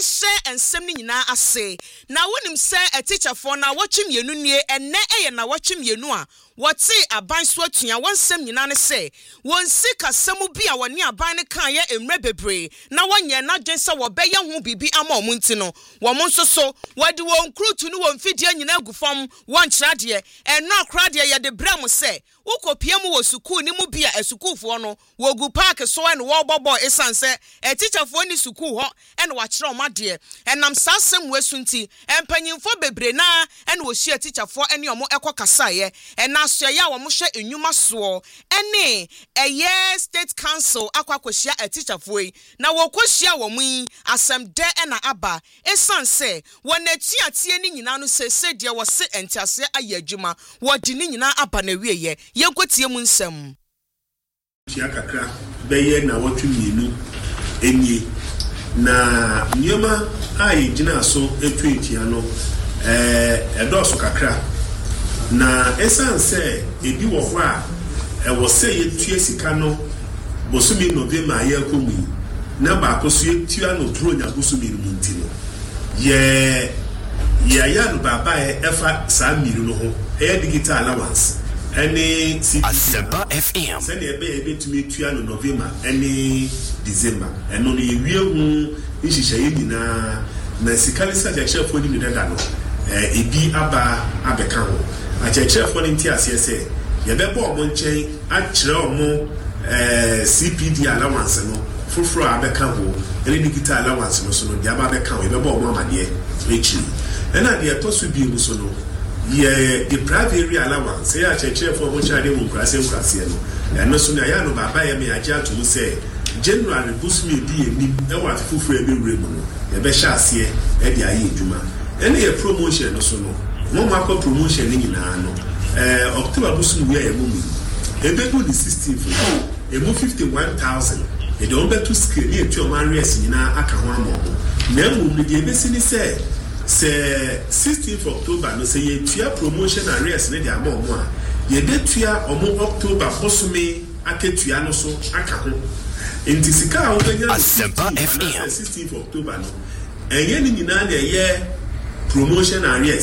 and semni nyina ase na wonim se a teacher for na watchim yenu nie enne eye na watchim yenu a wati aban so atua wonsem nyina ne se won sika samu bi a woni aban ne kan ye emre bebre na wonye na dwense wo beye ho bibi ama omunti no wo mo nso so wadi won krutu no won fidie nyina agufam won kyerade eno akrade ye de brem se ukopie mu wo sukuu ni mu bia esukufo no wo gu park so en wo bobo esanse e teacher fo ni sukuu ho en wa kyerɛ o made enam sasem wesunti empanyimfo bebre na en wo hia teacher fo ene omo ekokasa en aso ya wo mo hwe enwuma so ene eye state council akwakohia a teacher fo yi na wo kohia wo mu asem de na aba esanse won atuatie ni nyina no sese de wo se entiase aye adwuma wo di ni nyina aba na wieye yenkotie mu nsem tia kakra beye na wotwe mienu enye na nyoma ai gina so etwetia no edoso kakra na esanse ebi wo ho a wo se yetue sika no bosumi November ayekomu na ba akoso yetua no tro nya bosumi no ntino ya no baba efa sa miru no ho digital allowance any Asempa FM send ebe tumi tua no November any December and no yewie hu nhihye nyina na sikali sa chefo ni dada no ebi aba abeka ho a chefo ni nti asese ye bebo omo nchen a kire omo CPD allowance no fufuro abeka ho any digital allowance no so no dia aba abeka ho ye bebo omo amade echi na dia to so bi mu so no the private area allowance ya chefo mo chade mu krase no no so na ya no baba ye me agya to say general busumi di enim e wa fufuro ebe wure mu no ye be sha ase e di aye edwuma ene ye promotion no so no mo ma ko promotion ni nyina no October busumi we ye mu ebe do the 16th e mu 51,000 e de obeto scale ye tu o man res nyina aka ho amo na mu ni de ebe sini say 16th October no say ye tua promotion and res ne de amo a ye de tua omo October busumi aketua no so aka ho intisika o benya Asempa FM 16th October no enye ni nyina na ye promotion and